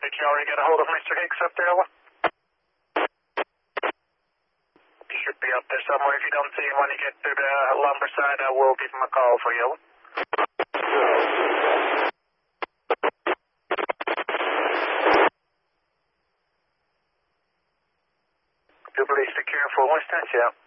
Did you already get a hold of Mr. Hicks up there, Ella? He should be up there somewhere. If you don't see him when you get to the lumber side, I will give him a call for you, Ella. Do please be careful. What's that, yeah?